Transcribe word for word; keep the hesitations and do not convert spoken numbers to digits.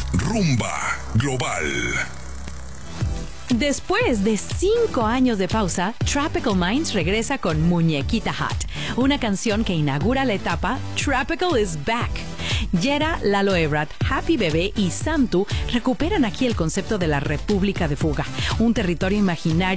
Rumba Global. Después de cinco años de pausa, Tropical Minds regresa con Muñequita Hot, una canción que inaugura la etapa Tropical is Back. Yera, Lalo Ebrat, Happy Bebé y Santu recuperan aquí el concepto de la República de Fuga, un territorio imaginario